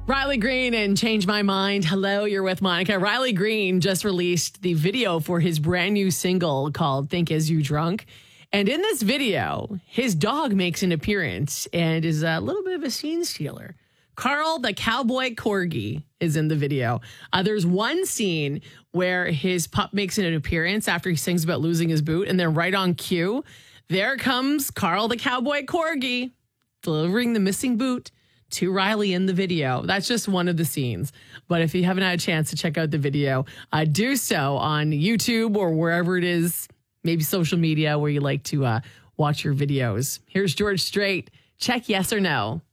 Riley Green and Change My Mind. Hello, you're with Monica. Riley Green just released the video for his brand new single called Think As You Drunk. And in this video, his dog makes an appearance and is a little bit of a scene stealer. Carl, the cowboy corgi, is in the video. There's one scene where his pup makes an appearance after he sings about losing his boot. And then right on cue, there comes Carl, the cowboy corgi, delivering the missing boot to Riley in the video. That's just one of the scenes. But if you haven't had a chance to check out the video, do so on YouTube or wherever it is, maybe social media where you like to watch your videos. Here's George Strait. Check yes or no.